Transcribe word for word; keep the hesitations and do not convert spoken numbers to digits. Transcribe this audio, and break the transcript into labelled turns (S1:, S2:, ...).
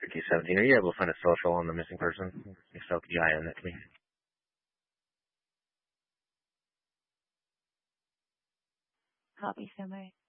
S1: Q seventeen, are you able to find a social on the missing person? If so, could you I N that to me?
S2: Copy, Summer.